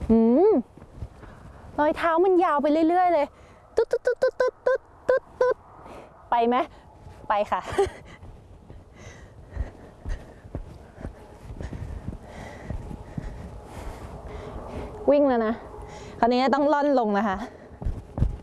อืมรอยเท้ามันยาวไปเรื่อยๆเลยตุ๊ดตุ๊ดตุ๊ดตุ๊ดตุ๊ดตุ๊ดตุ๊ดตุ๊ดไปไหมไปค่ะวิ่งแล้วนะคราวนี้ต้องล่อนลงนะคะ